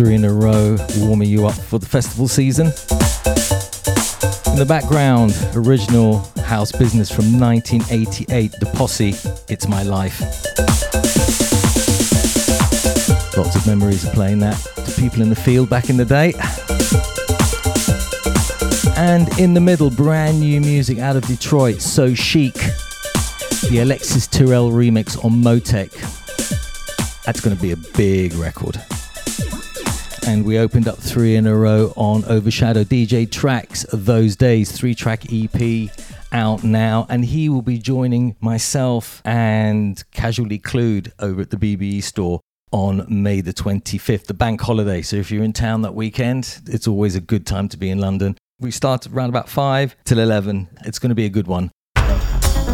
3 in a row, warming you up for the festival season. In the background, original house business from 1988, The Posse, It's My Life. Lots of memories of playing that to people in the field back in the day. And in the middle, brand new music out of Detroit, So Chic, the Alexis Tyrrell remix on Motec. That's going to be a big record. And we opened up 3 in a row on Overshadow DJ Tracks, Those Days, 3-track EP out now. And he will be joining myself and Casually Clued over at the BBE store on May the 25th, the bank holiday. So if you're in town that weekend, it's always a good time to be in London. We start around about 5 till 11. It's going to be a good one.